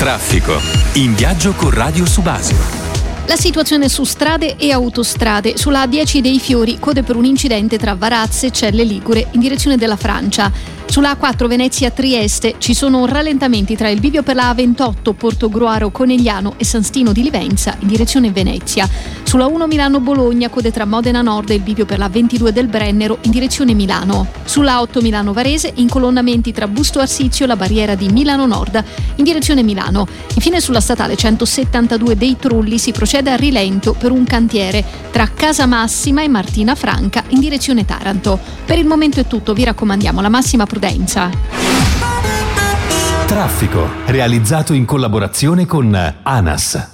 Traffico. In viaggio con Radio Subasio. La situazione su strade e autostrade. Sulla A10 dei Fiori, code per un incidente tra Varazze e Celle Ligure in direzione della Francia. Sulla A4 Venezia-Trieste ci sono rallentamenti tra il bivio per la A28 Portogruaro Conegliano e San Stino di Livenza in direzione Venezia. Sulla 1 Milano-Bologna, code tra Modena Nord e il bivio per la 22 del Brennero in direzione Milano. Sulla 8 Milano-Varese, incolonnamenti tra Busto Arsizio e la barriera di Milano Nord in direzione Milano. Infine sulla statale 172 dei Trulli si procede a rilento per un cantiere tra Casa Massima e Martina Franca in direzione Taranto. Per il momento è tutto, vi raccomandiamo la massima prudenza. Traffico, realizzato in collaborazione con ANAS.